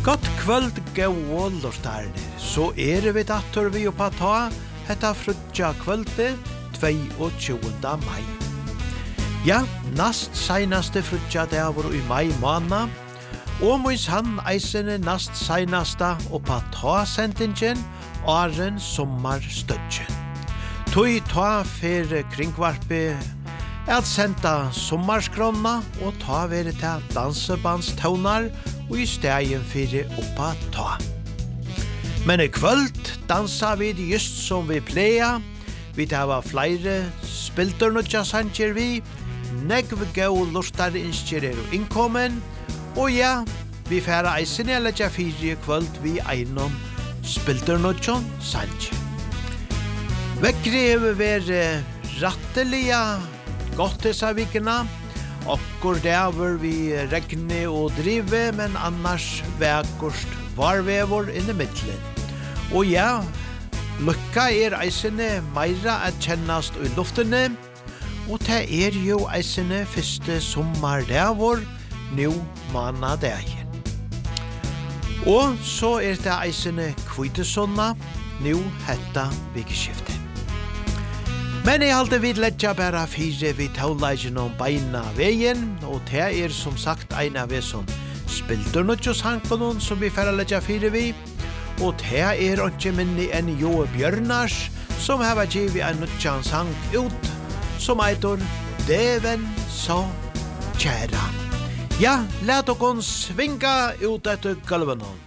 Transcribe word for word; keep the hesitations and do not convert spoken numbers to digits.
Gott kvöld, gå og lortarne. Så er vi datter vi oppa ta hetta frutja kvölde tjueåtte mai. Ja, nast seinaste frutja det var i mai måned, og mys han eisene nast seinasta oppa ta sendingen åren sommar støtjen. Tøy ta fer kringvarpe at senda sommarskrona og ta vere til dansebandstøvnar og i stegen fyrir oppa ta. Men i kvöld dansa vi just som vi pleia. Vi tar flere spilternutja sanger vi, negv gau lortar innskjer er og innkommen, og ja, vi færa eisen i letja fyrir kvöld vi einom spilternutja sanger. Vekkri hever vere rattelia godt dessa vikina, okkur dæver vi regne og drive, men annars vekkurst varvevor inni middelen. Og ja, lukka er eisene meira at kjennast i luftene, og det er jo eisene første sommardævor, nu manna dagen. Og så er det eisene kvitesonna, nu hetta vikskiftet. Men jeg halte vid letja bæra fire vid taulagen om beina veien, og det er som sagt eina ved som spilternutjos hankonon som vi færa letja fire vi, og det er ikke minni enn Jo Bjørnars som hava givet en nutjan sang ut som eitor Deven så kjæra. Ja, let okon svinga ut etter gulvenon.